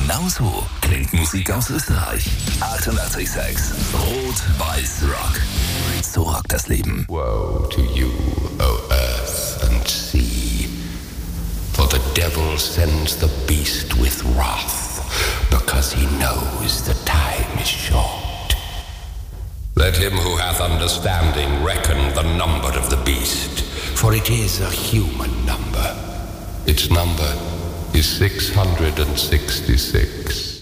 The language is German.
Genau so klingt Musik aus Österreich. 88,6 Rot-Weiß Rock. So rockt das Leben. Woe to you, O earth and sea, for the devil sends the beast with wrath, because he knows the time is short. Let him who hath understanding reckon the number of the beast, for it is a human number. Its number is 666.